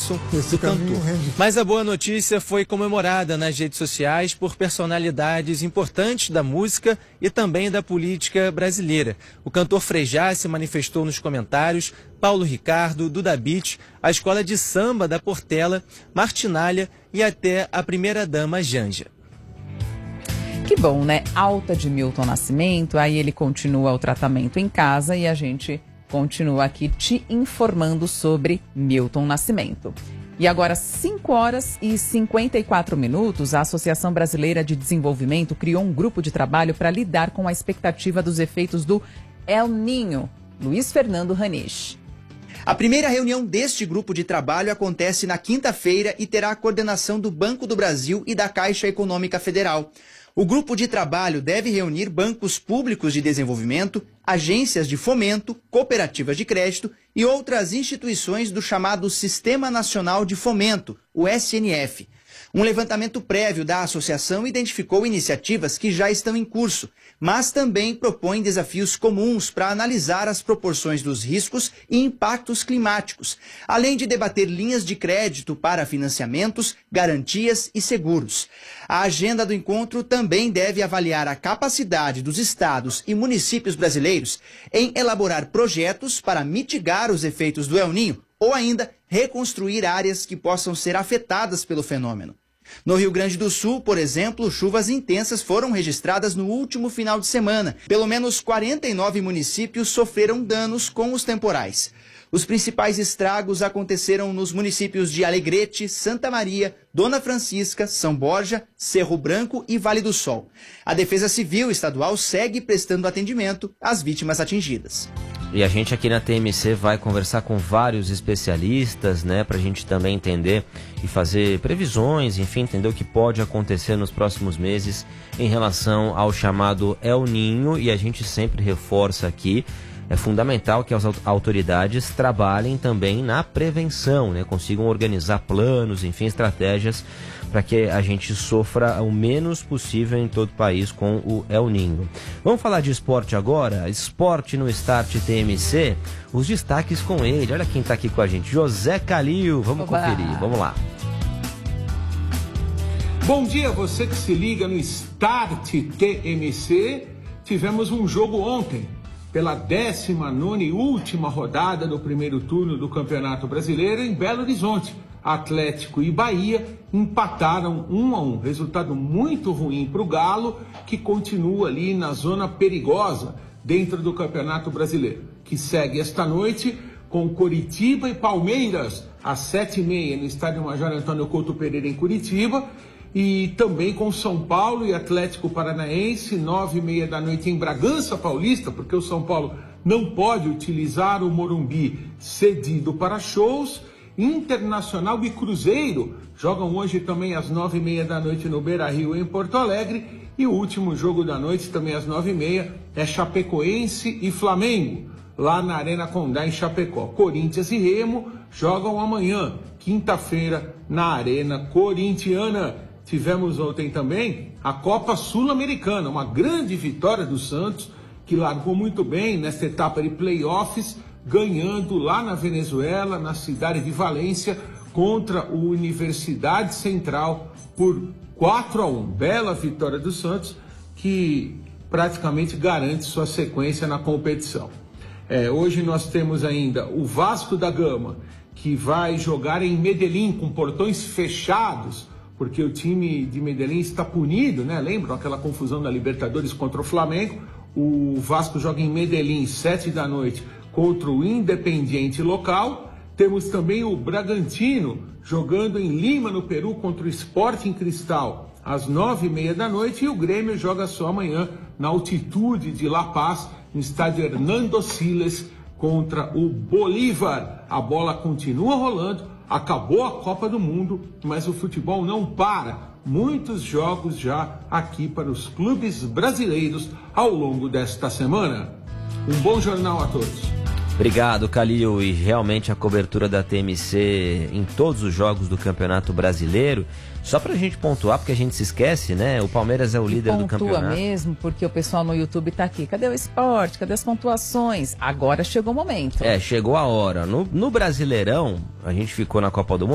bênção do cantor. Mas a boa notícia foi comemorada nas redes sociais por personalidades importantes da música e também da política brasileira. O cantor Frejá se manifestou nos comentários, Paulo Ricardo, Duda Beat, a Escola de Samba da Portela, Martinalha e até a primeira-dama Janja. Que bom, né? Alta de Milton Nascimento, aí ele continua o tratamento em casa e a gente continua aqui te informando sobre Milton Nascimento. E agora, 5h54, a Associação Brasileira de Desenvolvimento criou um grupo de trabalho para lidar com a expectativa dos efeitos do El Niño. Luiz Fernando Ranish. A primeira reunião deste grupo de trabalho acontece na quinta-feira e terá a coordenação do Banco do Brasil e da Caixa Econômica Federal. O grupo de trabalho deve reunir bancos públicos de desenvolvimento, agências de fomento, cooperativas de crédito e outras instituições do chamado Sistema Nacional de Fomento, o SNF. Um levantamento prévio da associação identificou iniciativas que já estão em curso, mas também propõe desafios comuns para analisar as proporções dos riscos e impactos climáticos, além de debater linhas de crédito para financiamentos, garantias e seguros. A agenda do encontro também deve avaliar a capacidade dos estados e municípios brasileiros em elaborar projetos para mitigar os efeitos do El Niño ou ainda reconstruir áreas que possam ser afetadas pelo fenômeno. No Rio Grande do Sul, por exemplo, chuvas intensas foram registradas no último final de semana. Pelo menos 49 municípios sofreram danos com os temporais. Os principais estragos aconteceram nos municípios de Alegrete, Santa Maria, Dona Francisca, São Borja, Cerro Branco e Vale do Sol. A Defesa Civil Estadual segue prestando atendimento às vítimas atingidas. E a gente aqui na TMC vai conversar com vários especialistas, né, para a gente também entender e fazer previsões, enfim, entender o que pode acontecer nos próximos meses em relação ao chamado El Niño. E a gente sempre reforça aqui, é fundamental que as autoridades trabalhem também na prevenção, né, consigam organizar planos, enfim, estratégias para que a gente sofra o menos possível em todo o país com o El Niño. Vamos falar de esporte agora? Esporte no Start TMC, os destaques com ele. Olha quem está aqui com a gente, José Calil. Vamos conferir, vamos lá. Bom dia, você que se liga no Start TMC. Tivemos um jogo ontem, pela 19ª e última rodada do primeiro turno do Campeonato Brasileiro em Belo Horizonte. Atlético e Bahia empataram 1-1, resultado muito ruim para o Galo, que continua ali na zona perigosa dentro do Campeonato Brasileiro, que segue esta noite com Coritiba e Palmeiras às 7h30 no Estádio Major Antônio Couto Pereira em Curitiba, e também com São Paulo e Atlético Paranaense, 9h30 da noite em Bragança Paulista, porque o São Paulo não pode utilizar o Morumbi cedido para shows. Internacional e Cruzeiro jogam hoje também às 9h30 da noite no Beira-Rio, em Porto Alegre. E o último jogo da noite, também às 9h30, é Chapecoense e Flamengo, lá na Arena Condá, em Chapecó. Corinthians e Remo jogam amanhã, quinta-feira, na Arena Corintiana. Tivemos ontem também a Copa Sul-Americana, uma grande vitória do Santos, que largou muito bem nesta etapa de playoffs, ganhando lá na Venezuela, na cidade de Valência, contra o Universidade Central por 4-1. Bela vitória do Santos, que praticamente garante sua sequência na competição. Hoje nós temos ainda o Vasco da Gama, que vai jogar em Medellín com portões fechados, porque o time de Medellín está punido, né? Lembram aquela confusão da Libertadores contra o Flamengo? O Vasco joga em Medellín, 7 da noite, contra o Independiente local. Temos também o Bragantino jogando em Lima, no Peru, contra o Sporting Cristal, às 9h30 da noite. E o Grêmio joga só amanhã na altitude de La Paz, no estádio Hernando Siles, contra o Bolívar. A bola continua rolando, acabou a Copa do Mundo, mas o futebol não para. Muitos jogos já aqui para os clubes brasileiros ao longo desta semana. Um bom jornal a todos. Obrigado, Calil. E realmente a cobertura da TMC em todos os jogos do Campeonato Brasileiro. Só pra gente pontuar, porque a gente se esquece, né? O Palmeiras é o líder do campeonato. Pontua mesmo, porque o pessoal no YouTube tá aqui. Cadê o esporte? Cadê as pontuações? Agora chegou o momento. Chegou a hora. No Brasileirão, a gente ficou na Copa do Mundo.